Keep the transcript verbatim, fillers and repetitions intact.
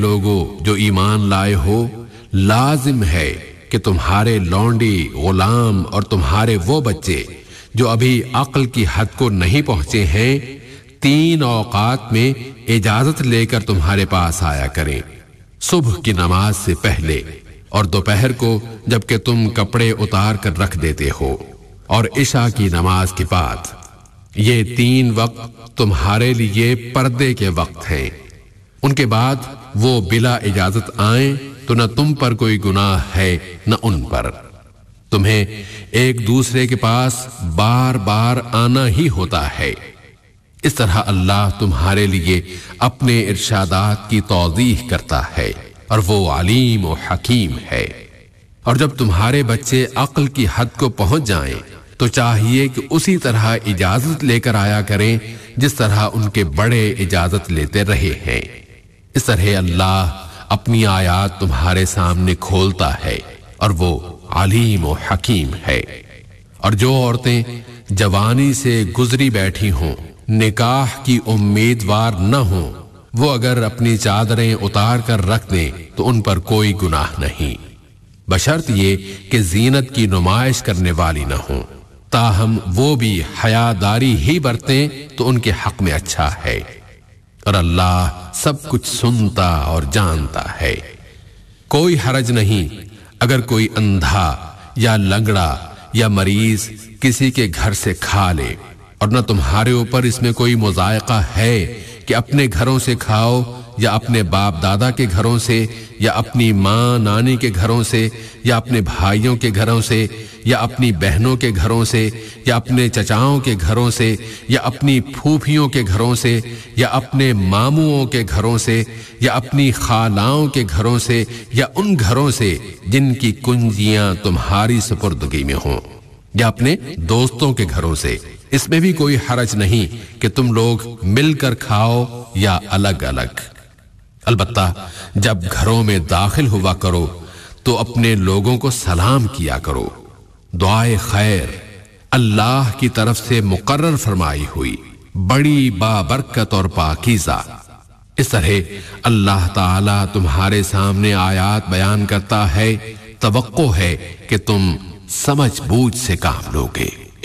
لوگو جو ایمان لائے ہو، لازم ہے کہ تمہارے لونڈی، غلام اور تمہارے وہ بچے جو ابھی عقل کی حد کو نہیں پہنچے ہیں، تین اوقات میں اجازت لے کر تمہارے پاس آیا کریں، صبح کی نماز سے پہلے اور دوپہر کو جب کہ تم کپڑے اتار کر رکھ دیتے ہو، اور عشاء کی نماز کے بعد۔ یہ تین وقت تمہارے لیے پردے کے وقت ہیں، ان کے بعد وہ بلا اجازت آئیں تو نہ تم پر کوئی گناہ ہے نہ ان پر۔ تمہیں ایک دوسرے کے پاس بار بار آنا ہی ہوتا ہے۔ اس طرح اللہ تمہارے لیے اپنے ارشادات کی توضیح کرتا ہے، اور وہ علیم و حکیم ہے۔ اور جب تمہارے بچے عقل کی حد کو پہنچ جائیں تو چاہیے کہ اسی طرح اجازت لے کر آیا کریں جس طرح ان کے بڑے اجازت لیتے رہے ہیں۔ اس طرح اللہ اپنی آیات تمہارے سامنے کھولتا ہے، اور وہ علیم و حکیم ہے۔ اور جو عورتیں جوانی سے گزری بیٹھی ہوں، نکاح کی امیدوار نہ ہوں، وہ اگر اپنی چادریں اتار کر رکھ دیں تو ان پر کوئی گناہ نہیں، بشرط یہ کہ زینت کی نمائش کرنے والی نہ ہوں۔ تاہم وہ بھی حیاداری ہی برتیں تو ان کے حق میں اچھا ہے، اور اللہ سب کچھ سنتا اور جانتا ہے۔ کوئی حرج نہیں اگر کوئی اندھا یا لنگڑا یا مریض کسی کے گھر سے کھا لے، اور نہ تمہارے اوپر اس میں کوئی مضائقہ ہے کہ اپنے گھروں سے کھاؤ یا اپنے باپ دادا کے گھروں سے یا اپنی ماں نانی کے گھروں سے یا اپنے بھائیوں کے گھروں سے یا اپنی بہنوں کے گھروں سے یا اپنے چچاؤں کے گھروں سے یا اپنی پھوپھیوں کے گھروں سے یا اپنے ماموں کے گھروں سے یا اپنی خالاؤں کے گھروں سے یا ان گھروں سے جن کی کنجیاں تمہاری سپردگی میں ہوں، یا اپنے دوستوں کے گھروں سے۔ اس میں بھی کوئی حرج نہیں کہ تم لوگ مل کر کھاؤ یا الگ الگ۔ البتہ جب گھروں میں داخل ہوا کرو تو اپنے لوگوں کو سلام کیا کرو۔ دعائے خیر اللہ کی طرف سے مقرر فرمائی ہوئی، بڑی بابرکت اور پاکیزہ۔ اس طرح اللہ تعالی تمہارے سامنے آیات بیان کرتا ہے، توقع ہے کہ تم سمجھ بوجھ سے کام لوگے۔